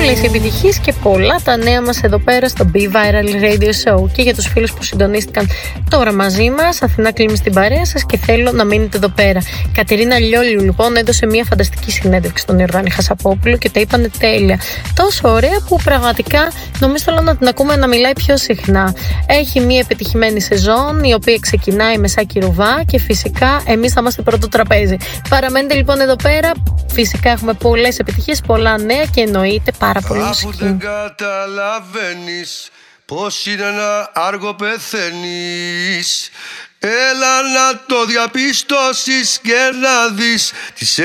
Όλες οι επιτυχίες και πολλά τα νέα μας εδώ πέρα στο Be Viral Radio Show. Και για τους φίλους που συντονίστηκαν τώρα μαζί μας, Αθηνά κλείνει στην παρέα σας και θέλω να μείνετε εδώ πέρα. Κατερίνα Λιόλιου λοιπόν έδωσε μια φανταστική συνέντευξη στον Ιορδάνη Χασαπόπουλο και τα είπανε τέλεια. Τόσο ωραία που πραγματικά νομίζω θέλω να την ακούμε να μιλάει πιο συχνά. Έχει μια επιτυχημένη σεζόν η οποία ξεκινάει με Σάκη Ρουβά και φυσικά εμείς θα είμαστε πρώτο τραπέζι. Παραμένετε λοιπόν εδώ πέρα. Φυσικά έχουμε πολλές επιτυχίες, πολλά νέα και εννοείται πάρα πολύ μουσική. Αφού δεν καταλαβαίνεις πως είναι να άργο πεθαίνεις, έλα να το διαπιστώσεις και να δεις τις